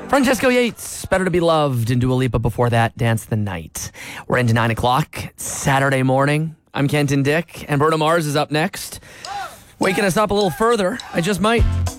Francesco Yates, Better to Be Loved, and Dua Lipa before that, Dance the Night. We're into 9 o'clock, Saturday morning. I'm Kenton Dick, and Bruno Mars is up next. Waking us up a little further, I just might.